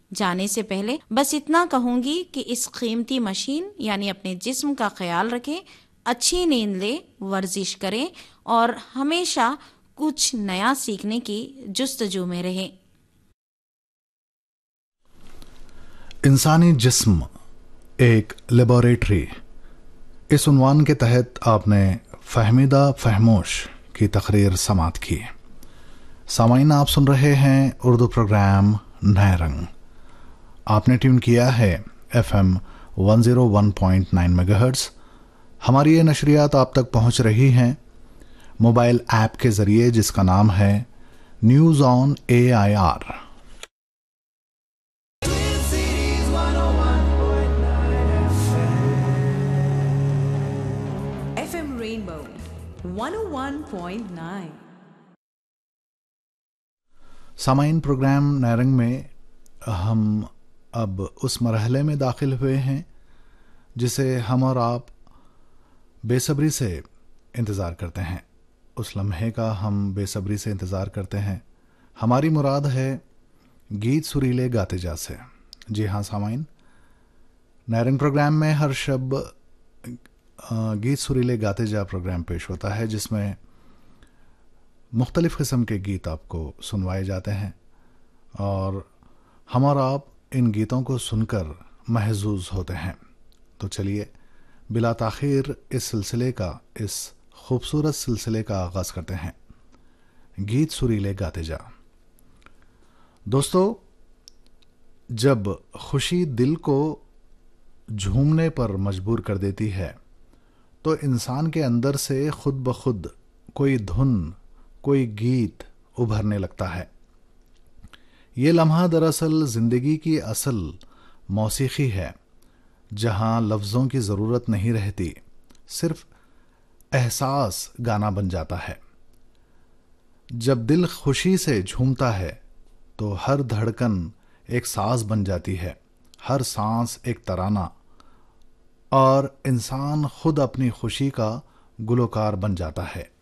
जाने से पहले बस इतना कहूंगी कि इस कीमती मशीन यानी अपने जिस्म का ख्याल रखें, अच्छी नींद लें, वर्जिश करें और हमेशा कुछ नया सीखने की जुस्तजू में रहें। इंसानी जिस्म एक लेबोरेटरी, इस उन्वान के तहत आपने फहमीदा फहमोश की तकरीर समात की। सामाईन, आप सुन रहे हैं उर्दू प्रोग्राम नए रंग। आपने ट्यून किया है FM 101.9 मेगाहर्ट्ज़। हमारी ये नशरियात आप तक पहुंच रही हैं मोबाइल ऐप के ज़रिए जिसका नाम है news on AIR। FM Rainbow 101.9। सामाईन, programme नैरंग में हम अब उस मरहले में दाखिल हुए हैं जिसे हम और आप बेसब्री से इंतज़ार करते हैं। उस लम्हे का हम बेसब्री से इंतज़ार करते हैं। हमारी मुराद है गीत सुरीले गाते जा से। जी हाँ सामाईन, नैरंग प्रोग्राम में हर शब गीत सुरीले गाते जा प्रोग्राम पेश होता है जिसमें मुख्तलिफ़ किस्म के गीत आपको सुनवाए जाते हैं और हम और आप इन गीतों को सुनकर महजूज होते हैं। तो चलिए बिला ताख़ीर इस सिलसिले का, इस खूबसूरत सिलसिले का आगाज़ करते हैं। गीत सुरीले गाते जा। दोस्तों, जब खुशी दिल को झूमने पर मजबूर कर देती है तो इंसान के अंदर से खुद ब खुद कोई धुन, कोई गीत उभरने लगता है। ये लम्हा दरअसल ज़िंदगी की असल मौसीकी है, जहाँ लफ्ज़ों की ज़रूरत नहीं रहती, सिर्फ एहसास गाना बन जाता है। जब दिल खुशी से झूमता है तो हर धड़कन एक साज बन जाती है, हर सांस एक तराना, और इंसान खुद अपनी खुशी का गुलकार बन जाता है।